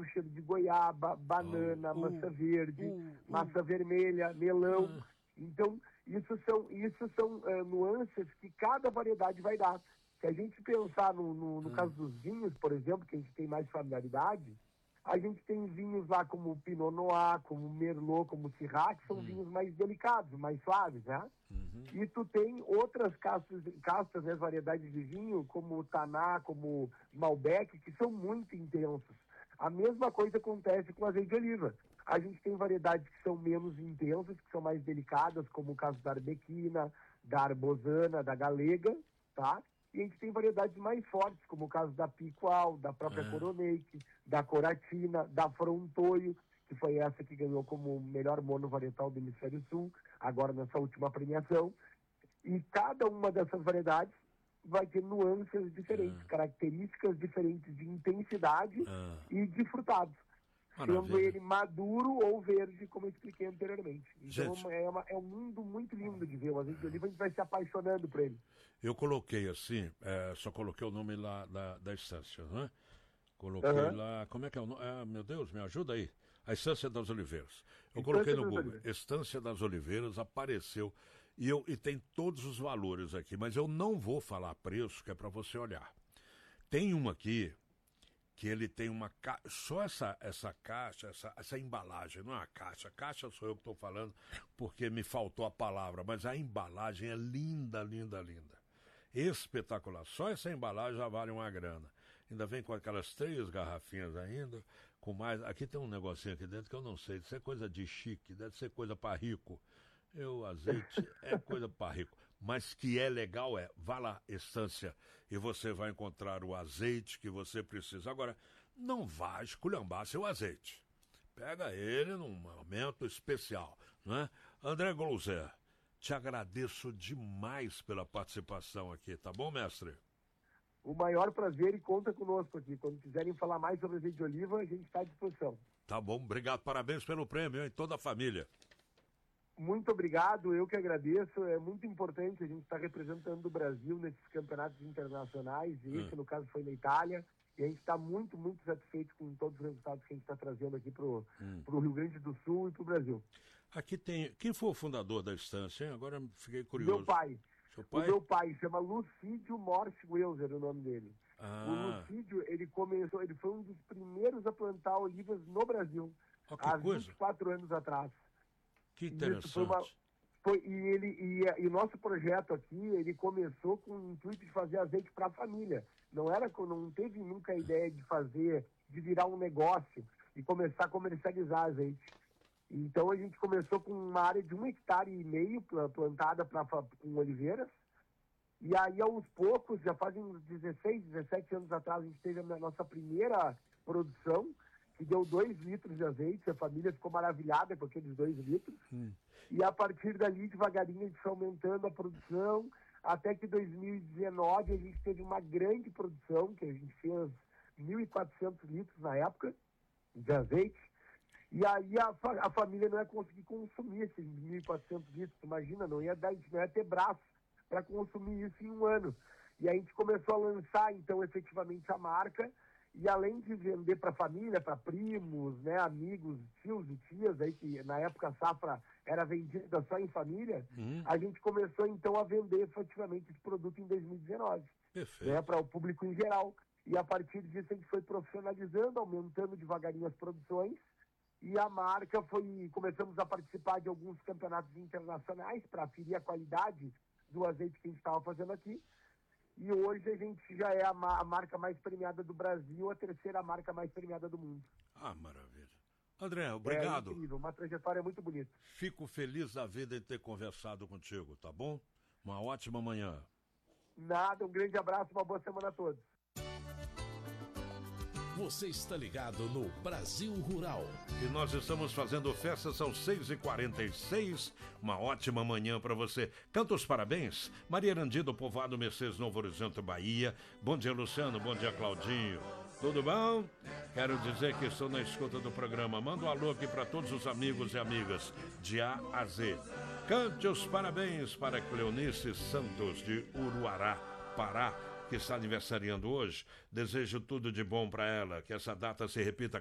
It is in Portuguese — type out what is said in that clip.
com cheiro de goiaba, banana, maçã verde, maçã vermelha, melão. Então, isso são nuances que cada variedade vai dar. Se a gente pensar no caso dos vinhos, por exemplo, que a gente tem mais familiaridade, a gente tem vinhos lá como o Pinot Noir, como o Merlot, como o Syrah, que são vinhos mais delicados, mais suaves, né? E tu tem outras castas, né, variedades de vinho, como o Taná, como o Malbec, que são muito intensos. A mesma coisa acontece com o azeite de oliva. A gente tem variedades que são menos intensas, que são mais delicadas, como o caso da Arbequina, da Arbosana, da Galega, tá? E a gente tem variedades mais fortes, como o caso da Picual, da própria Coroneite, da Coratina, da Frontoio, que foi essa que ganhou como melhor monovarietal do Hemisfério Sul, agora nessa última premiação. E cada uma dessas variedades vai ter nuances diferentes, características diferentes de intensidade e de frutados. Sendo ele maduro ou verde, como eu expliquei anteriormente. Então é um mundo muito lindo de ver. O azeite de oliva, a gente vai se apaixonando por ele. Eu coloquei assim, só coloquei o nome lá da estância, não é? Coloquei lá, como é que é o nome? Meu Deus, me ajuda aí. A Estância das Oliveiras. Eu coloquei no Google, Estância das Oliveiras, apareceu, e tem todos os valores aqui, mas eu não vou falar preço, que é para você olhar. Tem uma aqui, que ele tem uma caixa, só essa caixa, essa embalagem, não é uma caixa sou eu que estou falando, porque me faltou a palavra, mas a embalagem é linda, linda, linda. Espetacular. Só essa embalagem já vale uma grana. Ainda vem com aquelas 3 garrafinhas ainda, com mais... Aqui tem um negocinho aqui dentro que eu não sei, isso é coisa de chique, deve ser coisa para rico. Azeite é coisa para rico. Mas que é legal vá lá, Estância, e você vai encontrar o azeite que você precisa. Agora, não vá esculhambar seu azeite. Pega ele num momento especial, não é? André Glouser, te agradeço demais pela participação aqui, tá bom, mestre? O maior prazer, e conta conosco aqui. Quando quiserem falar mais sobre azeite de oliva, a gente está à disposição. Tá bom, obrigado, parabéns pelo prêmio, hein? Toda a família. Muito obrigado, eu que agradeço. É muito importante a gente estar representando o Brasil nesses campeonatos internacionais, e esse, no caso, foi na Itália. E a gente está muito, muito satisfeito com todos os resultados que a gente está trazendo aqui para o Rio Grande do Sul e para o Brasil. Aqui tem... Quem foi o fundador da estância, hein? Agora fiquei curioso. Meu pai. Seu pai? O meu pai, chama Lucídio Morse Welser, o nome dele. O Lucídio, ele foi um dos primeiros a plantar olivas no Brasil, há 24 anos atrás. Que interessante. E o nosso projeto aqui, ele começou com o intuito de fazer azeite para a família. Não teve nunca a ideia de virar um negócio e começar a comercializar azeite. Então a gente começou com uma área de 1,5 hectares plantada com oliveiras. E aí, aos poucos, já fazem uns 16, 17 anos atrás, a gente teve a nossa primeira produção, que deu 2 litros de azeite. A família ficou maravilhada com aqueles 2 litros. E a partir dali, devagarinho, a gente foi aumentando a produção, até que em 2019 a gente teve uma grande produção, que a gente fez 1.400 litros na época de azeite. E aí a família não ia conseguir consumir esses 1.400 litros. Imagina, não ia ter braço para consumir isso em um ano. E aí a gente começou a lançar, então, efetivamente a marca. E além de vender para família, para primos, né, amigos, tios e tias, aí, que na época a safra era vendida só em família, a gente começou então a vender efetivamente esse produto em 2019. Né, para o público em geral. E a partir disso a gente foi profissionalizando, aumentando devagarinho as produções. E a marca começamos a participar de alguns campeonatos internacionais para aferir a qualidade do azeite que a gente estava fazendo aqui. E hoje a gente já é a marca mais premiada do Brasil, a 3ª marca mais premiada do mundo. Ah, maravilha. André, obrigado. É incrível, uma trajetória muito bonita. Fico feliz da vida em ter conversado contigo, tá bom? Uma ótima manhã. Nada, um grande abraço, uma boa semana a todos. Você está ligado no Brasil Rural. E nós estamos fazendo festa, são 6h46. Uma ótima manhã para você. Canta os parabéns. Maria Arandi do Povoado Mercedes, Novo Horizonte, Bahia. Bom dia, Luciano. Bom dia, Claudinho. Tudo bom? Quero dizer que estou na escuta do programa. Manda um alô aqui para todos os amigos e amigas de A a Z. Cante os parabéns para Cleonice Santos de Uruará, Pará, que está aniversariando hoje. Desejo tudo de bom para ela, que essa data se repita